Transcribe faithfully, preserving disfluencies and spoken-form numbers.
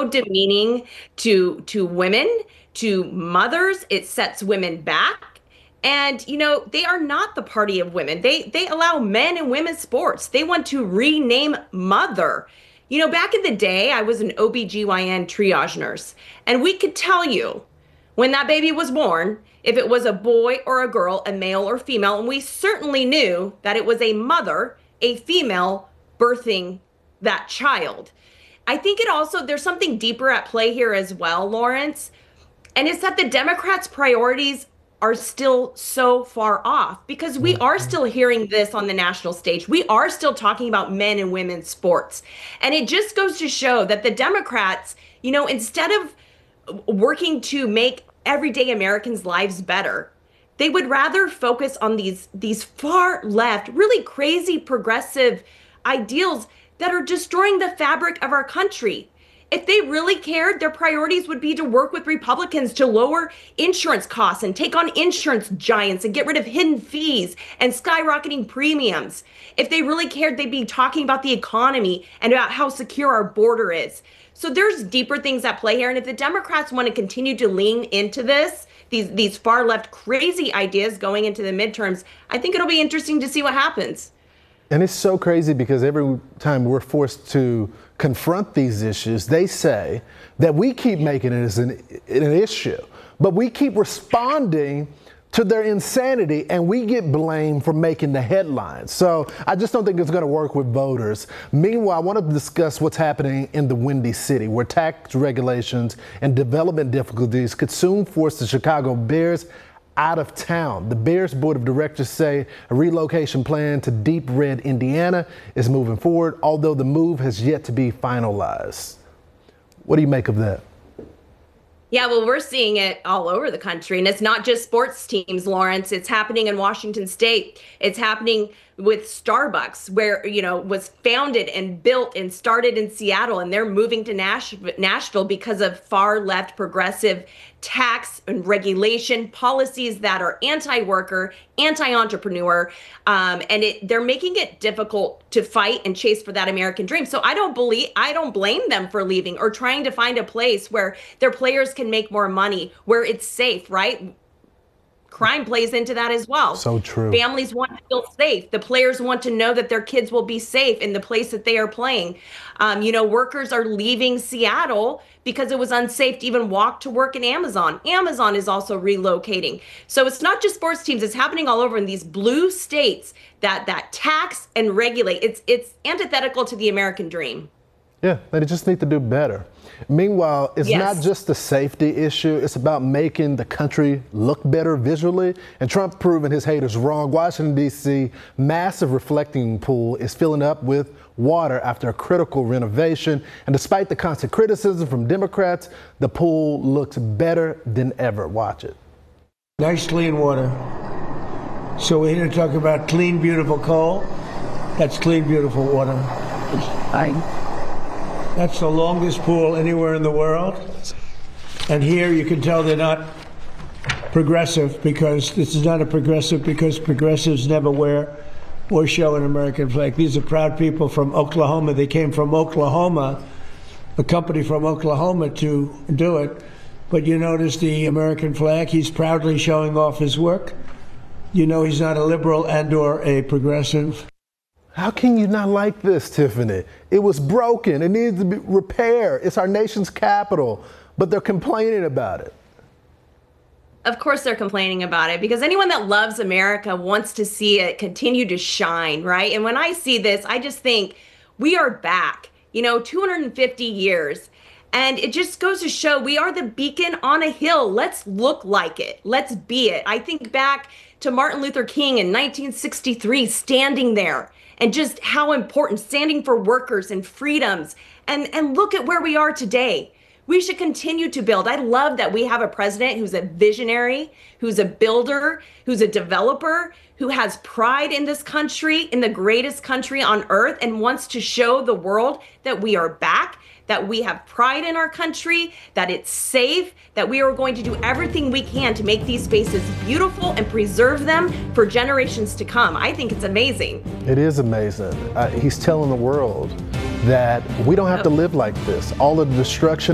so demeaning to to women, to mothers. It sets women back. And, you know, they are not the party of women. They they allow men and women's sports. They want to rename mother. You know, back in the day, I was an O B G Y N triage nurse, and we could tell you when that baby was born, if it was a boy or a girl, a male or female, and we certainly knew that it was a mother, a female, birthing that child. I think it also, there's something deeper at play here as well, Lawrence, and it's that the Democrats' priorities are still so far off because we are still hearing this on the national stage. We are still talking about men and women's sports. And it just goes to show that the Democrats, you know, instead of working to make everyday Americans' lives better, they would rather focus on these these far left, really crazy progressive ideals that are destroying the fabric of our country. If they really cared, their priorities would be to work with Republicans to lower insurance costs and take on insurance giants and get rid of hidden fees and skyrocketing premiums. If they really cared, they'd be talking about the economy and about how secure our border is. So there's deeper things at play here. And if the Democrats want to continue to lean into this, these these far left crazy ideas going into the midterms, I think it'll be interesting to see what happens. And it's so crazy because every time we're forced to confront these issues, they say that we keep making it as an, an issue, but we keep responding to their insanity and we get blamed for making the headlines. So I just don't think it's going to work with voters. Meanwhile, I want to discuss what's happening in the Windy City, where tax regulations and development difficulties could soon force the Chicago Bears out of town. The Bears Board of Directors say a relocation plan to Deep Red, Indiana is moving forward, although the move has yet to be finalized. What do you make of that? Yeah, well, we're seeing it all over the country, and it's not just sports teams, Lawrence. It's happening in Washington State. It's happening with Starbucks, where, you know, was founded and built and started in Seattle, and they're moving to Nash- Nashville because of far left progressive tax and regulation policies that are anti-worker, anti-entrepreneur, um, and it, they're making it difficult to fight and chase for that American dream. So I don't believe, I don't blame them for leaving or trying to find a place where their players can make more money, where it's safe, right? Crime plays into that as well. So true. Families want to feel safe. The players want to know that their kids will be safe in the place that they are playing. Um, you know, workers are leaving Seattle because it was unsafe to even walk to work in Amazon. Amazon is also relocating. So it's not just sports teams. It's happening all over in these blue states that that tax and regulate. It's it's antithetical to the American dream. Yeah, they just need to do better. Meanwhile, it's yes. not just a safety issue. It's about making the country look better visually. And Trump proving his haters wrong. Washington, D C massive reflecting pool is filling up with water after a critical renovation. And despite the constant criticism from Democrats, the pool looks better than ever. Watch it. Nice, clean water. So we're here to talk about clean, beautiful coal. That's clean, beautiful water. Fine. That's the longest pool anywhere in the world. And here you can tell they're not progressive because this is not a progressive because progressives never wear or show an American flag. These are proud people from Oklahoma. They came from Oklahoma, a company from Oklahoma to do it. But you notice the American flag, he's proudly showing off his work. You know he's not a liberal and or a progressive. How can you not like this, Tiffany? It was broken. It needs to be repaired. It's our nation's capital, but they're complaining about it. Of course they're complaining about it because anyone that loves America wants to see it continue to shine, right? And when I see this, I just think we are back, you know, two hundred fifty years. And it just goes to show we are the beacon on a hill. Let's look like it. Let's be it. I think back to Martin Luther King in nineteen sixty-three, standing there and just how important, standing for workers and freedoms. And, and look at where we are today. We should continue to build. I love that we have a president who's a visionary, who's a builder, who's a developer, who has pride in this country, in the greatest country on earth, and wants to show the world that we are back, that we have pride in our country, that it's safe, that we are going to do everything we can to make these spaces beautiful and preserve them for generations to come. I think it's amazing. It is amazing. Uh, he's telling the world that we don't have to live like this. All of the destruction